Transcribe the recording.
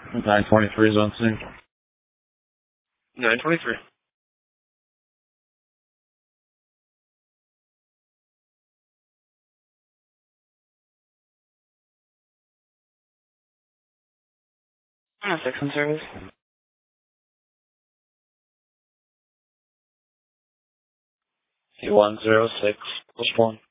923 is on scene. 923. I'm not 6 on service. 106 +1.